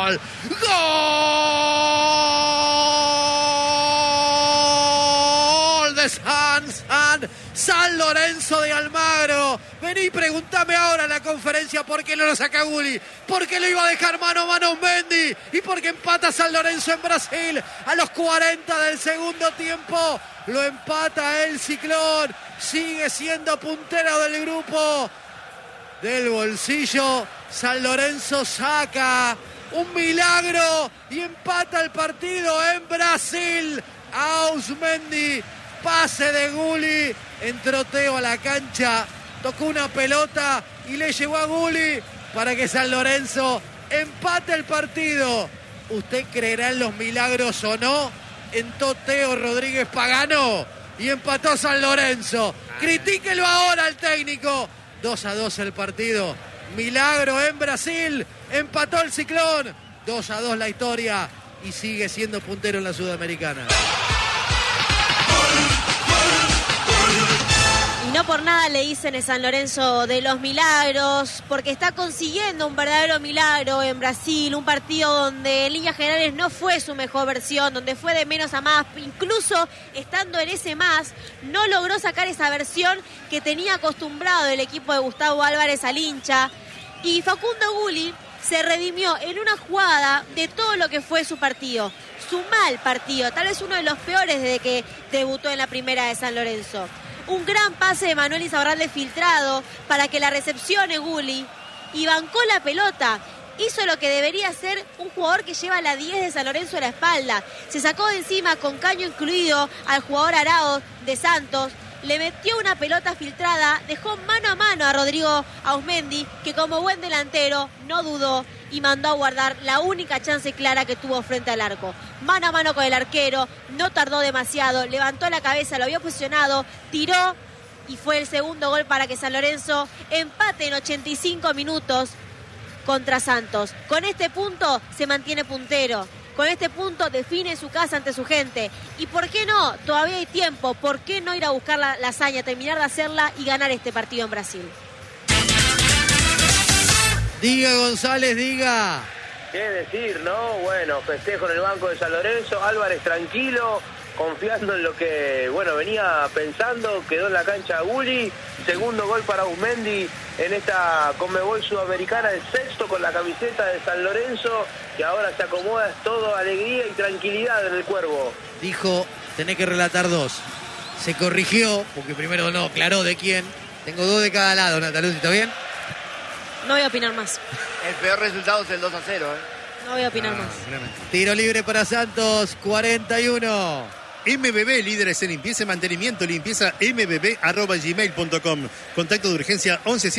¡Gol! ¡Gol de San Lorenzo de Almagro! Vení, pregúntame ahora en la conferencia por qué no lo saca Gulli, por qué lo iba a dejar mano a mano Mendy y por qué empata San Lorenzo en Brasil a los 40 del segundo tiempo. Lo empata el Ciclón, sigue siendo puntero del grupo. Del bolsillo, San Lorenzo saca un milagro y empata el partido en Brasil. Ausmendi, pase de Gulli, entró Teo a la cancha, tocó una pelota y le llegó a Gulli para que San Lorenzo empate el partido. ¿Usted creerá en los milagros o no? Entró Teo Rodríguez Pagano y empató San Lorenzo. Critíquelo ahora al técnico. 2-2 el partido. Milagro en Brasil. Empató el Ciclón. 2-2 la historia. Y sigue siendo puntero en la Sudamericana. Y no por nada le dicen el San Lorenzo de los milagros, porque está consiguiendo un verdadero milagro en Brasil, un partido donde en líneas generales no fue su mejor versión, donde fue de menos a más, incluso estando en ese más, no logró sacar esa versión que tenía acostumbrado el equipo de Gustavo Álvarez al hincha, y Facundo Gulli se redimió en una jugada de todo lo que fue su partido, su mal partido, tal vez uno de los peores desde que debutó en la primera de San Lorenzo. Un gran pase de Manuel Izarralde filtrado para que la recepcione Gulli y bancó la pelota. Hizo lo que debería ser un jugador que lleva la 10 de San Lorenzo a la espalda. Se sacó de encima con caño incluido al jugador Arauz de Santos. Le metió una pelota filtrada, dejó mano a mano a Rodrigo Ausmendi, que como buen delantero no dudó y mandó a guardar la única chance clara que tuvo frente al arco. Mano a mano con el arquero, no tardó demasiado, levantó la cabeza, lo había posicionado, tiró y fue el segundo gol para que San Lorenzo empate en 85 minutos contra Santos. Con este punto se mantiene puntero. Con este punto define su casa ante su gente. ¿Y por qué no? Todavía hay tiempo. ¿Por qué no ir a buscar la hazaña, terminar de hacerla y ganar este partido en Brasil? Diga, González, diga. ¿Qué decir, no? Bueno, festejo en el banco de San Lorenzo. Álvarez tranquilo, confiando en lo que, bueno, venía pensando. Quedó en la cancha Gulli. Segundo gol para Ausmendi en esta Conmebol Sudamericana, el sexto con la camiseta de San Lorenzo, que ahora se acomoda, es todo alegría y tranquilidad en el Cuervo. Dijo, tenés que relatar dos. Se corrigió, porque primero no aclaró de quién. Tengo dos de cada lado, Natalucci, ¿está bien? No voy a opinar más. El peor resultado es el 2-0, No voy a opinar más. Tiro libre para Santos, 41. MBB, líderes en limpieza y mantenimiento, limpieza mbb@gmail.com. Contacto de urgencia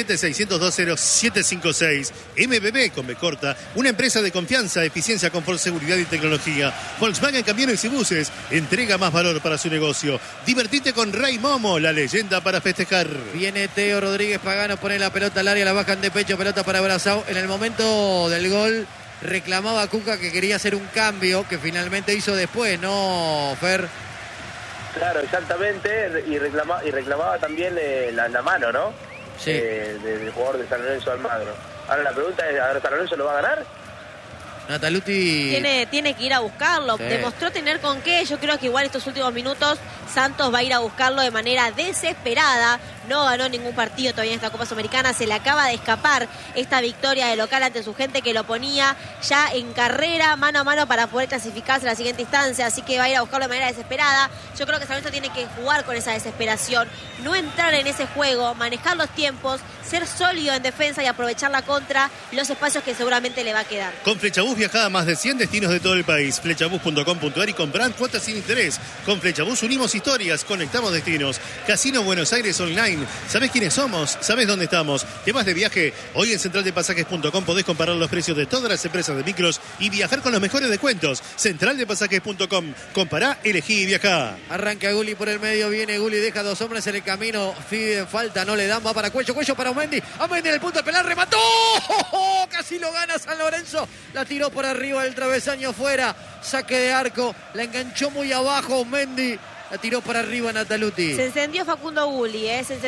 1176020756. MBB con B corta, una empresa de confianza, eficiencia, confort, seguridad y tecnología. Volkswagen Camiones y Buses, entrega más valor para su negocio. Divertite con Ray Momo, la leyenda para festejar. Viene Teo Rodríguez Pagano, pone la pelota al área, la bajan de pecho, pelota para Brazao. En el momento del gol reclamaba Cuca que quería hacer un cambio, que finalmente hizo después, ¿no, Fer? Claro, exactamente, y reclamaba también la mano, ¿no? Sí. Del jugador de San Lorenzo Almagro. Ahora la pregunta es, ¿ahora San Lorenzo lo va a ganar? Natalucci tiene que ir a buscarlo, sí. Demostró tener con qué. Yo creo que igual estos últimos minutos Santos va a ir a buscarlo de manera desesperada. No ganó ningún partido todavía en esta Copa Sudamericana, se le acaba de escapar esta victoria de local ante su gente, que lo ponía ya en carrera mano a mano para poder clasificarse a la siguiente instancia, así que va a ir a buscarlo de manera desesperada. Yo creo que San Lorenzo tiene que jugar con esa desesperación, no entrar en ese juego, manejar los tiempos, ser sólido en defensa y aprovechar la contra, los espacios que seguramente le va a quedar. Con Flechabús viaja a más de 100 destinos de todo el país. Flechabús.com.ar y comprar cuotas sin interés. Con Flechabús unimos historias, conectamos destinos. Casino Buenos Aires Online. ¿Sabés quiénes somos? ¿Sabés dónde estamos? ¿Temas de viaje? Hoy en centraldepasajes.com podés comparar los precios de todas las empresas de micros y viajar con los mejores descuentos. Centraldepasajes.com. Compará, elegí y viajá. arranca Gulli por el medio, viene Gulli, deja dos hombres en el camino, piden falta, no le dan, va para Cuello para Ausmendi en el punto del penal, remató, casi lo gana San Lorenzo, la tiró por arriba del travesaño fuera, saque de arco, la enganchó muy abajo Ausmendi. La tiró para arriba Nataluti. Se encendió Facundo Gulli,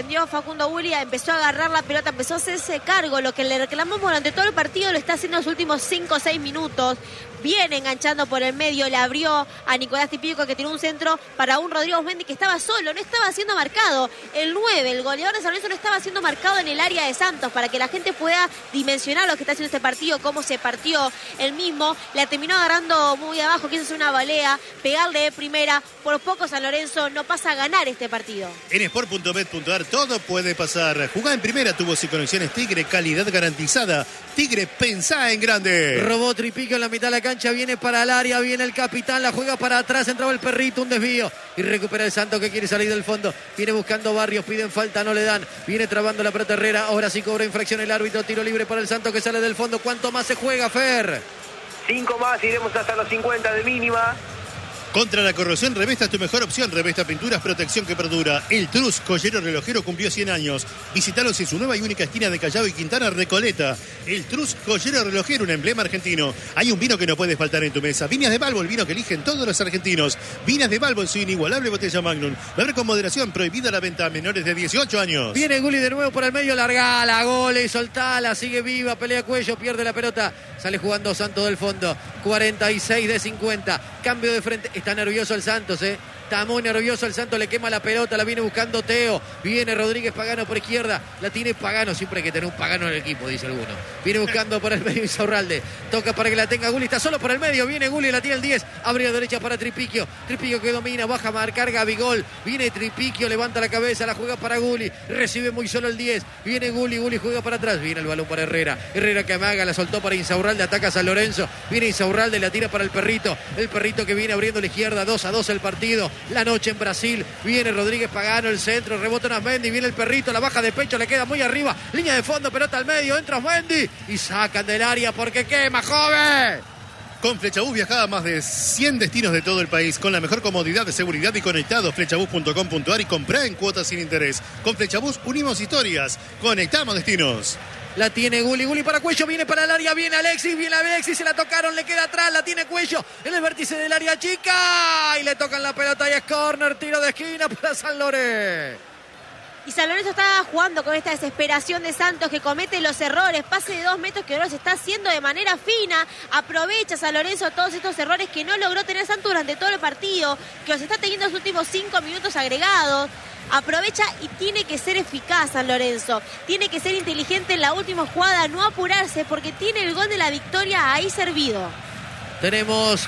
empezó a agarrar la pelota, empezó a hacerse cargo. Lo que le reclamamos durante todo el partido lo está haciendo en los últimos 5 o 6 minutos. Viene enganchando por el medio, le abrió a Nicolás Tripico, que tiró un centro para un Rodrigo Osmendi que estaba solo, no estaba siendo marcado. El 9, el goleador de San Lorenzo, no estaba siendo marcado en el área de Santos, para que la gente pueda dimensionar lo que está haciendo este partido, cómo se partió el mismo. La terminó agarrando muy abajo, quiso hacer una volea, pegarle de primera. Por poco San Lorenzo no pasa a ganar este partido. En sport.bet.ar todo puede pasar. Jugá en primera, tuvo y conexiones Tigre, calidad garantizada. Tigre, pensá en grande. Robó Tripico en la mitad de la cancha, viene para el área, viene el capitán, la juega para atrás, entraba el perrito, un desvío y recupera el Santos, que quiere salir del fondo. Viene buscando Barrios, piden falta, no le dan. Viene trabando la pelota Herrera, ahora sí cobra infracción el árbitro, tiro libre para el Santos que sale del fondo. ¿Cuánto más se juega, Fer? 5 más, iremos hasta los 50 de mínima. Contra la corrosión, Revesta es tu mejor opción. Revesta Pinturas, protección que perdura. El Trus, joyero relojero, cumplió 100 años. Visítalos en su nueva y única esquina de Callao y Quintana, Recoleta. El Trus, joyero relojero, un emblema argentino. Hay un vino que no puede faltar en tu mesa. Viñas de Balbo, el vino que eligen todos los argentinos. Viñas de Balbo en su inigualable botella Magnum. Beber con moderación, prohibida la venta a menores de 18 años. Viene Gulli de nuevo por el medio, largala, gole, soltala, sigue viva, pelea cuello, pierde la pelota. Sale jugando Santos del fondo. 46 de 50. Cambio de frente. Está nervioso el Santos, Está muy nervioso el Santos, le quema la pelota, la viene buscando Teo. Viene Rodríguez Pagano por izquierda. La tiene Pagano, siempre hay que tener un Pagano en el equipo, dice alguno. Viene buscando por el medio Insaurralde. Toca para que la tenga Gulli, está solo por el medio. Viene Gulli, la tiene el 10. Abre a derecha para Tripiquio. Tripiquio que domina, baja a marcar Gabigol. Viene Tripiquio, levanta la cabeza, la juega para Gulli. Recibe muy solo el 10. Viene Gulli, Gulli juega para atrás. Viene el balón para Herrera. Herrera que amaga, la soltó para Insaurralde, ataca a San Lorenzo. Viene Insaurralde, la tira para el perrito. El perrito que viene abriendo la izquierda, 2-2 el partido. La noche en Brasil. Viene Rodríguez Pagano, el centro, rebota en Osmendi, viene el perrito, la baja de pecho, le queda muy arriba, línea de fondo, pelota al medio, entra Osmendi y sacan del área porque quema, joven. Con Flechabús viajá a más de 100 destinos de todo el país con la mejor comodidad, seguridad y conectados. Flechabús.com.ar y comprá en cuotas sin interés. Con Flechabús unimos historias, conectamos destinos. La tiene Gulli, Gulli para Cuello, viene para el área, viene Alexis, se la tocaron, le queda atrás, la tiene Cuello en el vértice del área chica y le tocan la pelota y es córner, tiro de esquina para San Lorenzo. Y San Lorenzo está jugando con esta desesperación de Santos, que comete los errores, pase de 2 metros que ahora se está haciendo de manera fina. Aprovecha San Lorenzo todos estos errores que no logró tener Santos durante todo el partido, que los está teniendo en los últimos 5 minutos agregados. Aprovecha y tiene que ser eficaz San Lorenzo. Tiene que ser inteligente en la última jugada, no apurarse, porque tiene el gol de la victoria ahí servido. Tenemos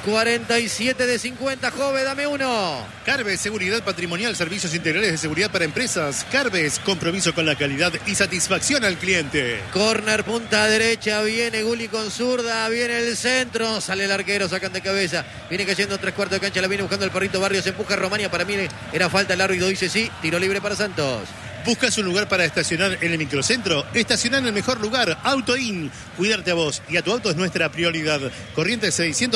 47 de 50, Jove, dame uno. Carves, seguridad patrimonial, servicios integrales de seguridad para empresas. Carves, compromiso con la calidad y satisfacción al cliente. Corner, punta derecha, viene Gulli con zurda, viene el centro, sale el arquero, sacan de cabeza. Viene cayendo 3/4 de cancha, la viene buscando el perrito Barrios, se empuja a Romania, para mí era falta, el árbitro dice sí, tiro libre para Santos. ¿Buscas un lugar para estacionar en el microcentro? Estacionar en el mejor lugar, AutoIn. Cuidarte a vos y a tu auto es nuestra prioridad. Corriente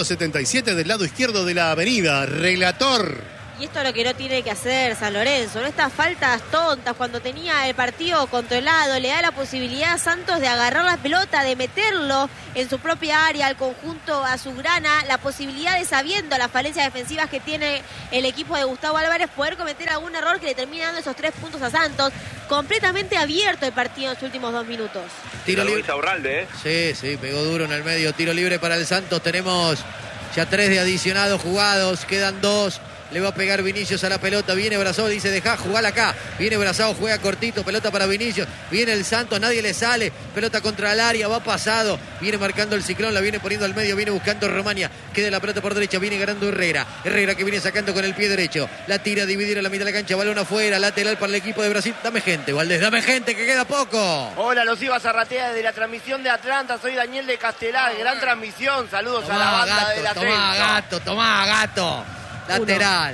677 del lado izquierdo de la avenida. Relator. Y esto es lo que no tiene que hacer San Lorenzo, ¿no? Estas faltas tontas cuando tenía el partido controlado, le da la posibilidad a Santos de agarrar la pelota, de meterlo en su propia área, al conjunto azulgrana, la posibilidad de, sabiendo las falencias defensivas que tiene el equipo de Gustavo Álvarez, poder cometer algún error que le termine dando esos 3 puntos a Santos. Completamente abierto el partido en los últimos 2 minutos. Tiro libre. Insaurralde, Sí, pegó duro en el medio, tiro libre para el Santos. Tenemos ya 3 de adicionados jugados, quedan 2. Le va a pegar Vinicius a la pelota. Viene Brazao, dice dejá, jugala acá. Viene Brazao, juega cortito, pelota para Vinicius. Viene el Santos, nadie le sale. Pelota contra el área, va pasado. Viene marcando el ciclón, la viene poniendo al medio, viene buscando Romania. Queda la pelota por derecha, viene ganando Herrera. Herrera que viene sacando con el pie derecho. La tira a dividir a la mitad de la cancha, balón afuera, lateral para el equipo de Brasil. Dame gente, Valdés, dame gente, que queda poco. Hola, los iba a Zarratea desde la transmisión de Atlanta. Soy Daniel de Castelar, gran transmisión. Saludos a la banda del Ascenso. Tomá, gato. Lateral.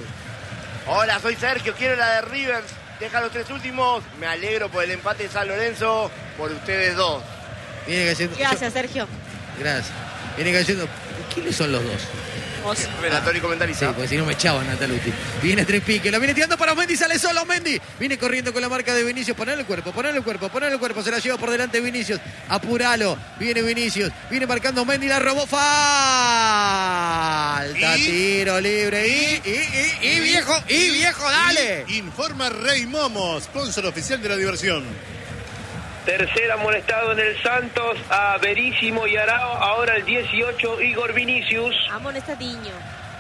Hola, soy Sergio, quiero la de Rivers. Deja los 3 últimos. Me alegro por el empate de San Lorenzo, por ustedes dos. Viene cayendo. Gracias, Sergio. Gracias. Viene cayendo. ¿Quiénes son los dos? Relator y comentarista. Sí, porque si no me echaban Nataluti. Viene Trespique, lo viene tirando para Mendy, sale solo Mendy. Viene corriendo con la marca de Vinicius. Ponerle el cuerpo. Se la lleva por delante Vinicius. Apuralo. Viene Vinicius. Viene marcando Mendy, la robó. Falta. Tiro libre. Y viejo, dale. Informa Rey Momo, sponsor oficial de la diversión. Tercer amonestado en el Santos a Verísimo y Arao. Ahora el 18, Igor Vinicius. Amonestadiño.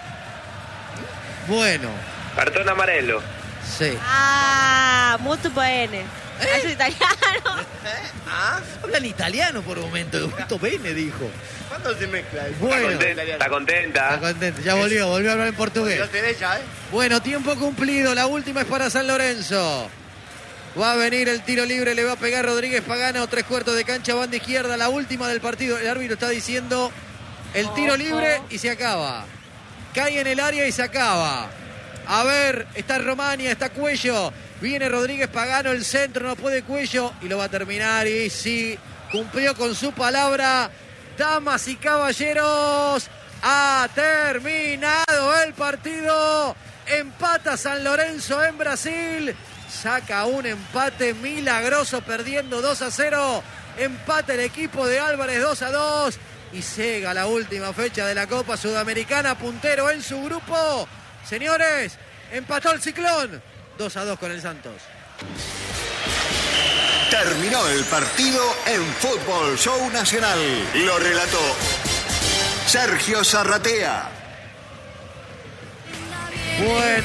Bueno. Cartón amarelo. Sí. Molto bene. Es italiano. Habla en italiano por un momento. Molto bene, dijo. ¿Cuándo se mezcla? Bueno. Está contenta. Ya volvió a hablar en portugués. Yo te de ella, Bueno, tiempo cumplido. La última es para San Lorenzo. Va a venir el tiro libre, le va a pegar Rodríguez Pagano, 3/4 de cancha, banda izquierda, la última del partido. El árbitro está diciendo el tiro libre y se acaba. Cae en el área y se acaba. A ver, está Romania, está Cuello. Viene Rodríguez Pagano, el centro, no puede Cuello y lo va a terminar. Y sí, cumplió con su palabra. Damas y caballeros, ha terminado el partido. Empata San Lorenzo en Brasil. Saca un empate milagroso perdiendo 2-0. Empata el equipo de Álvarez 2-2. Y llega la última fecha de la Copa Sudamericana, puntero en su grupo. Señores, empató el Ciclón 2-2 con el Santos. Terminó el partido en Fútbol Show Nacional. Lo relató Sergio Zarratea. Bueno.